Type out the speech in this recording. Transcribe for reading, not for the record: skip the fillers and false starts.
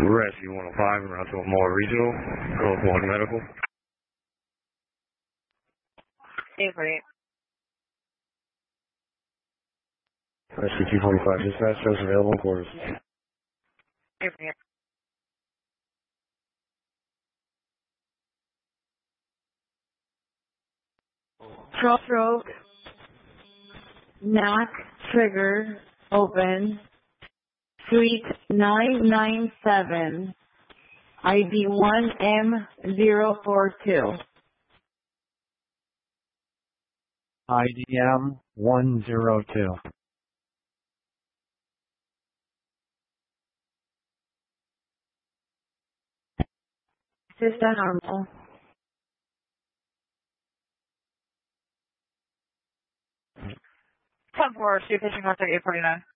Rescue 105, around to Moore Regional, Gulf 1 Medical. 848. Rescue 245, dispatch, shows available in quarters. 848. Throat, neck, trigger, open, suite 997, ID 1M042. IDM 102. System normal. 10-4, Steve, pitching north at 849.